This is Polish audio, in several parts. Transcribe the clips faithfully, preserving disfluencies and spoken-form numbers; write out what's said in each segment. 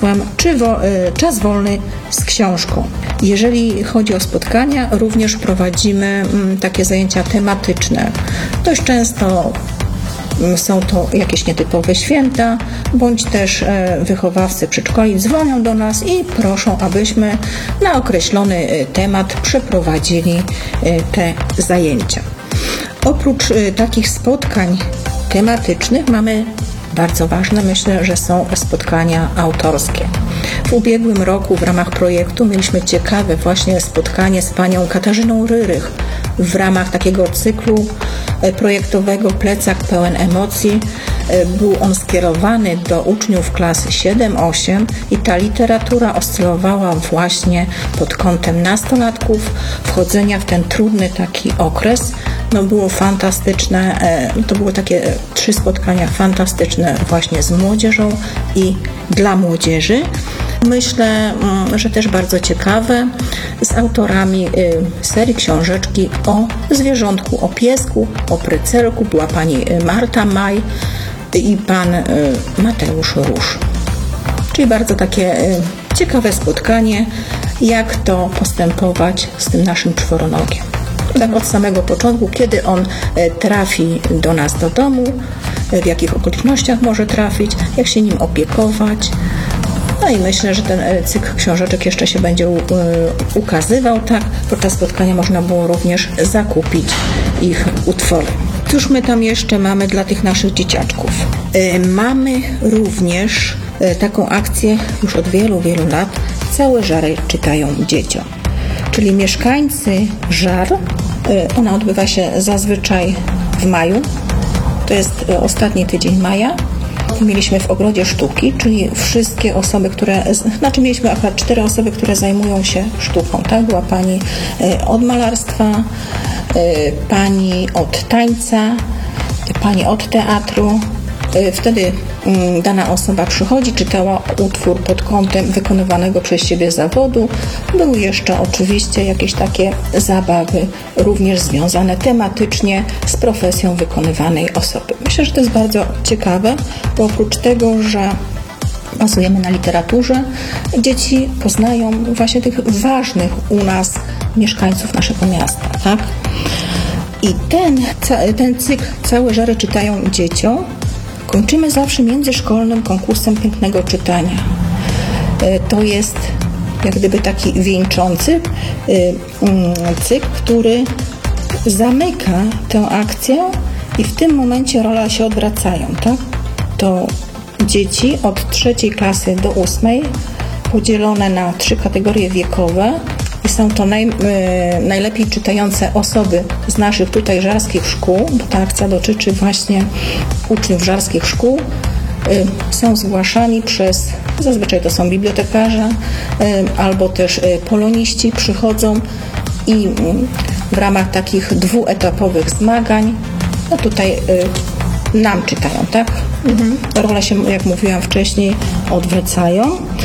hasłem czy wo, czas wolny z książką. Jeżeli chodzi o spotkania, również prowadzimy mm, takie zajęcia tematyczne. Dość często są to jakieś nietypowe święta, bądź też wychowawcy przedszkoli dzwonią do nas i proszą, abyśmy na określony temat przeprowadzili te zajęcia. Oprócz takich spotkań tematycznych mamy bardzo ważne, myślę, że są spotkania autorskie. W ubiegłym roku w ramach projektu mieliśmy ciekawe właśnie spotkanie z panią Katarzyną Ryrych w ramach takiego cyklu projektowego Plecak pełen emocji. Był on skierowany do uczniów klas siedem osiem i ta literatura oscylowała właśnie pod kątem nastolatków, wchodzenia w ten trudny taki okres. No było fantastyczne, to były takie trzy spotkania fantastyczne właśnie z młodzieżą i dla młodzieży. Myślę, że też bardzo ciekawe, z autorami serii książeczki o zwierzątku, o piesku, o prycelku była pani Marta Maj i pan Mateusz Róż. Czyli bardzo takie ciekawe spotkanie, jak to postępować z tym naszym czworonogiem. Tak od samego początku, kiedy on trafi do nas do domu, w jakich okolicznościach może trafić, jak się nim opiekować. No i myślę, że ten cykl książeczek jeszcze się będzie ukazywał, tak? Podczas spotkania można było również zakupić ich utwory. Cóż my tam jeszcze mamy dla tych naszych dzieciaczków? Mamy również taką akcję już od wielu, wielu lat. Całe żary czytają dzieciom. Czyli mieszkańcy Żar, ona odbywa się zazwyczaj w maju, to jest ostatni tydzień maja. Mieliśmy w Ogrodzie Sztuki, czyli wszystkie osoby, które, znaczy mieliśmy akurat cztery osoby, które zajmują się sztuką, tak? Była pani od malarstwa, pani od tańca, pani od teatru. Wtedy dana osoba przychodzi, czytała utwór pod kątem wykonywanego przez siebie zawodu. Były jeszcze oczywiście jakieś takie zabawy, również związane tematycznie z profesją wykonywanej osoby. Myślę, że to jest bardzo ciekawe, bo oprócz tego, że bazujemy na literaturze, dzieci poznają właśnie tych ważnych u nas mieszkańców naszego miasta, tak? I ten, ten cykl Całe żary czytają dzieciom kończymy zawsze międzyszkolnym konkursem pięknego czytania. To jest jak gdyby taki wieńczący cykl, który zamyka tę akcję i w tym momencie rola się odwracają, tak? To dzieci od trzeciej klasy do ósmej podzielone na trzy kategorie wiekowe i są to naj, najlepiej czytające osoby z naszych tutaj żarskich szkół, bo ta akcja dotyczy właśnie uczniów żarskich szkół. Są zgłaszani przez, zazwyczaj to są bibliotekarze albo też poloniści, przychodzą i w ramach takich dwuetapowych zmagań, no tutaj nam czytają, tak? Mhm. Role się, jak mówiłam wcześniej, odwracają.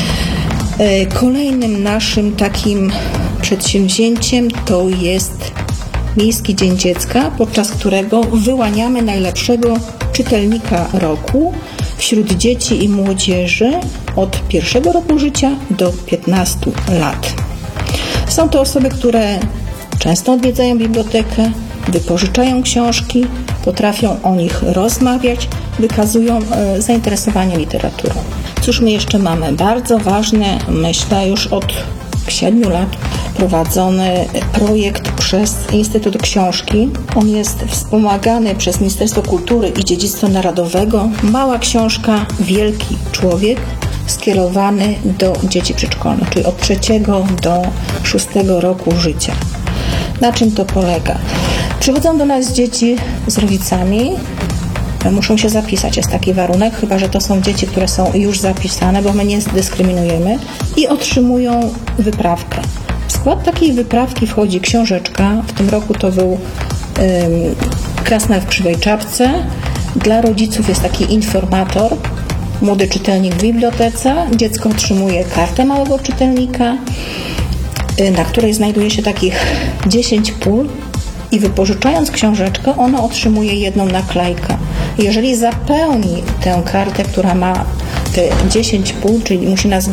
Kolejnym naszym takim przedsięwzięciem to jest Miejski Dzień Dziecka, podczas którego wyłaniamy najlepszego czytelnika roku wśród dzieci i młodzieży od pierwszego roku życia do piętnastu lat. Są to osoby, które często odwiedzają bibliotekę, wypożyczają książki, potrafią o nich rozmawiać, wykazują e, zainteresowanie literaturą. Cóż my jeszcze mamy? Bardzo ważne, myślę, już od siedmiu lat prowadzony projekt przez Instytut Książki. On jest wspomagany przez Ministerstwo Kultury i Dziedzictwa Narodowego. Mała książka, wielki człowiek, skierowany do dzieci przedszkolnych, czyli od trzeciego do szóstego roku życia. Na czym to polega? Przychodzą do nas dzieci z rodzicami, muszą się zapisać, jest taki warunek, chyba że to są dzieci, które są już zapisane, bo my nie dyskryminujemy, i otrzymują wyprawkę. W skład takiej wyprawki wchodzi książeczka, w tym roku to był ym, Krasnal w krzywej czapce. Dla rodziców jest taki informator, młody czytelnik w bibliotece. Dziecko otrzymuje kartę małego czytelnika, na której znajduje się takich dziesięć pól i wypożyczając książeczkę, ono otrzymuje jedną naklejkę. Jeżeli zapełni tę kartę, która ma te dziesięć pól, czyli musi nas